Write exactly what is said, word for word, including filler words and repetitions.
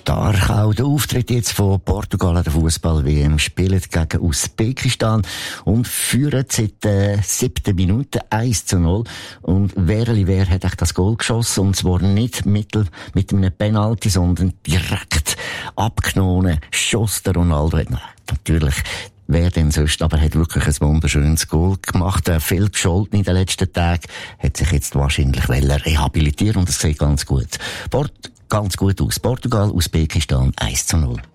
Stark auch der Auftritt jetzt von Portugal an der Fußball-W M, spielen gegen Usbekistan und führen seit der siebten Minute eins zu null. Und Werli Wer hat echt das Goal geschossen, und zwar nicht mittel, mit einem Penalty, sondern direkt abgenommen. Schoss der Ronaldo hat natürlich, wer denn sonst, aber er hat wirklich ein wunderschönes Goal gemacht. Er hat viel gescholten in den letzten Tagen, hat sich jetzt wahrscheinlich rehabilitieren, und es sieht ganz gut. Port, ganz gut aus. Portugal, Usbekistan eins zu null.